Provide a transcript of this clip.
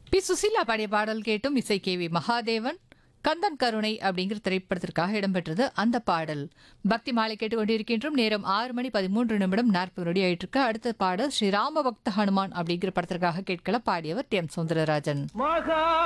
B Susheela பாடிய பாடல் கேட்டும் இசை கேவி மகாதேவன் கந்தன் கருணை அப்படிங்கிற திரைப்படத்திற்காக இடம்பெற்றது அந்த பாடல். பக்தி மாலை கேட்டுக்கொண்டிருக்கின்றோம். நேரம் 6:13 40 ஆயிட்டு இருக்கு. அடுத்த பாடல் ஸ்ரீராம பக்த ஹனுமான் அப்படிங்கிற படத்திற்காக கேட்கல. பாடியவர் டி எம் சௌந்தரராஜன்.